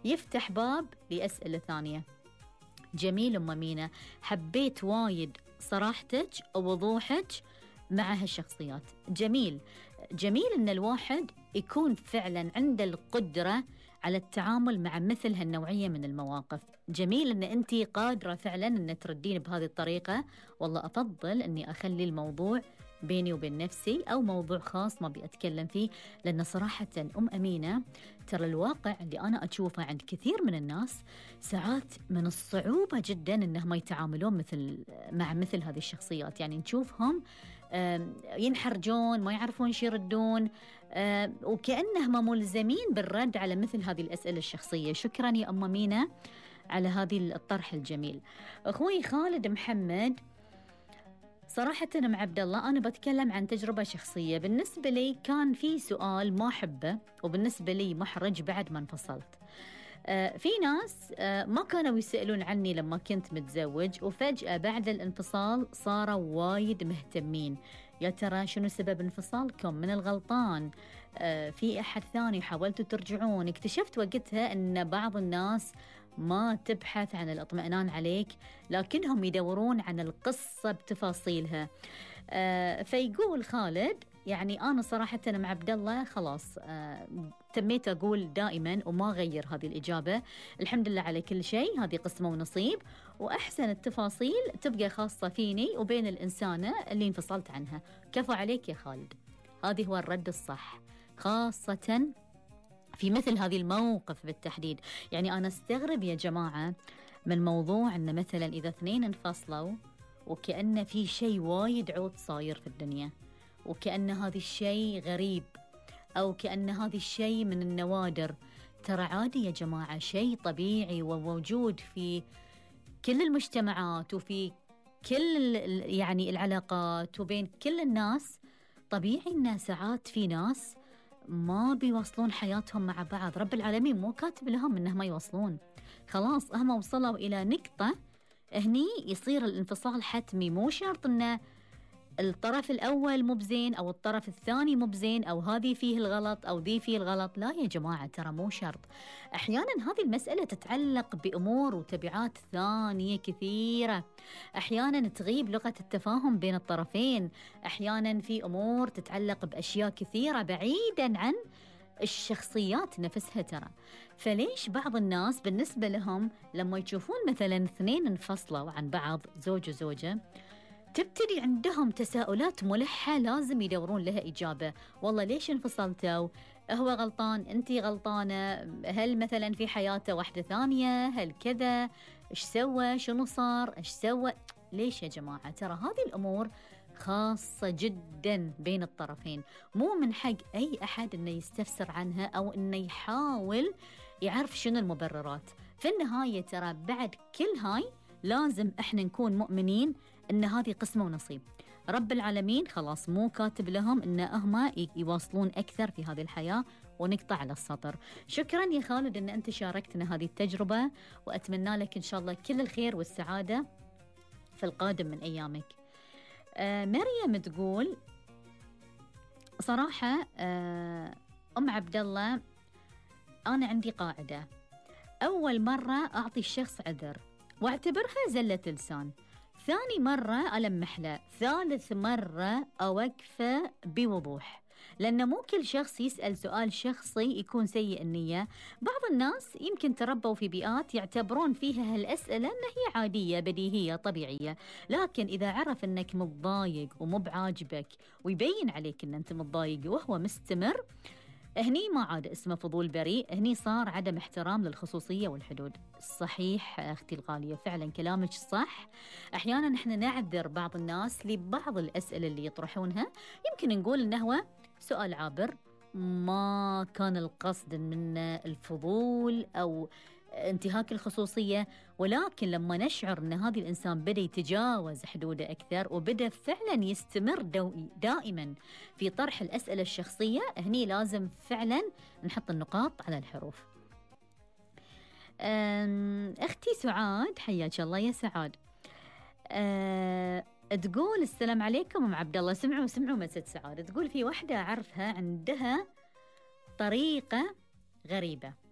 يفتح باب لأسئلة ثانية. جميل أم أمينة، حبيت وايد صراحتك ووضوحك مع هالشخصيات. جميل إن الواحد يكون فعلا عنده القدرة على التعامل مع مثل هالنوعية من المواقف. جميل إن أنتي قادرة فعلا أن تردين بهذه الطريقة. والله أفضل أني أخلي الموضوع بيني وبين نفسي أو موضوع خاص ما بيتكلم فيه، لأن صراحة أم أمينة ترى الواقع اللي أنا أشوفه عند كثير من الناس ساعات من الصعوبة جدا أنهم يتعاملون مع مثل هذه الشخصيات. يعني نشوفهم ينحرجون، ما يعرفون شو يردون، وكأنهم ملزمين بالرد على مثل هذه الأسئلة الشخصية. شكرا يا أم أمينة على هذه الطرح الجميل. أخوي خالد محمد، صراحة أنا مع عبد الله أنا بتكلم عن تجربة شخصية. بالنسبة لي كان في سؤال ما أحبه، وبالنسبة لي محرج بعد ما انفصلت. في ناس ما كانوا يسألون عني لما كنت متزوج، وفجأة بعد الانفصال صاروا وايد مهتمين. يا ترى شنو سبب انفصالكم؟ من الغلطان؟ في أحد ثاني؟ حاولتوا ترجعون؟ اكتشفت وقتها أن بعض الناس ما تبحث عن الاطمئنان عليك، لكنهم يدورون عن القصة بتفاصيلها. فيقول خالد يعني أنا صراحة أنا مع عبد الله خلاص تميت أقول دائما وما غير هذه الإجابة. الحمد لله على كل شيء، هذه قسمة ونصيب، وأحسن التفاصيل تبقى خاصة فيني وبين الإنسانة اللي انفصلت عنها. كفو عليك يا خالد، هذه هو الرد الصح، خاصة في مثل هذه الموقف بالتحديد. يعني أنا استغرب يا جماعة من موضوع أن مثلا إذا اثنين انفصلوا وكأن في شيء وايد عود صاير في الدنيا، وكأن هذا الشيء غريب، أو كأن هذا الشيء من النوادر. ترى عادي يا جماعة، شيء طبيعي وموجود في كل المجتمعات وفي كل يعني العلاقات وبين كل الناس. طبيعي إن ساعات في ناس ما بيوصلون حياتهم مع بعض، رب العالمين مو كاتب لهم إنهم ما يوصلون، خلاص هم وصلوا إلى نقطة هني يصير الانفصال حتمي. مو شرط إنه الطرف الأول مو بزين أو الطرف الثاني مو بزين أو هذه فيه الغلط أو ذي فيه الغلط. لا يا جماعة، ترى مو شرط. أحيانا هذه المسألة تتعلق بأمور وتبعات ثانية كثيرة. أحيانا تغيب لغة التفاهم بين الطرفين، أحيانا في أمور تتعلق بأشياء كثيرة بعيدا عن الشخصيات نفسها. ترى فليش بعض الناس بالنسبة لهم لما يشوفون مثلا اثنين انفصلوا عن بعض، زوج وزوجة، تبتدي عندهم تساؤلات ملحة لازم يدورون لها إجابة. والله ليش انفصلتوا؟ هو غلطان؟ أنتي غلطانة؟ هل مثلا في حياته واحدة ثانية؟ هل كذا؟ إيش سوى؟ شنو صار؟ إيش سوى؟ ليش يا جماعة؟ ترى هذه الأمور خاصة جدا بين الطرفين، مو من حق أي أحد أنه يستفسر عنها أو أنه يحاول يعرف شنو المبررات. في النهاية ترى بعد كل هاي لازم احنا نكون مؤمنين ان هذه قسمة ونصيب. رب العالمين خلاص مو كاتب لهم ان هم يواصلون اكثر في هذه الحياة، ونقطع على السطر. شكرا يا خالد ان انت شاركتنا هذه التجربة، واتمنى لك ان شاء الله كل الخير والسعادة في القادم من ايامك. مريم تقول صراحة ام عبد الله انا عندي قاعدة، اول مرة اعطي الشخص عذر واعتبرها زلة لسان، ثاني مرة ألمح له، ثالث مرة أوقفه بوضوح، لأن مو كل شخص يسأل سؤال شخصي يكون سيء النية. بعض الناس يمكن تربوا في بيئات يعتبرون فيها هالأسئلة أنها هي عادية بديهية طبيعية، لكن إذا عرف أنك متضايق ومو بعاجبك ويبين عليك أن أنت متضايق وهو مستمر، هني ما عاد اسمه فضول بريء، هني صار عدم احترام للخصوصية والحدود. صحيح أختي الغالية، فعلا كلامك صح. أحيانا نحن نعذر بعض الناس لبعض الأسئلة اللي يطرحونها، يمكن نقول إنه هو سؤال عابر، ما كان القصد منه الفضول أو انتهاك الخصوصية، ولكن لما نشعر أن هذا الإنسان بدأ يتجاوز حدوده أكثر وبدأ فعلا يستمر دائما في طرح الأسئلة الشخصية، هني لازم فعلا نحط النقاط على الحروف. أختي سعاد، حياك الله يا سعاد، تقول السلام عليكم أم عبد الله. سمعوا مسج سعاد. تقول في واحدة أعرفها عندها طريقة غريبة،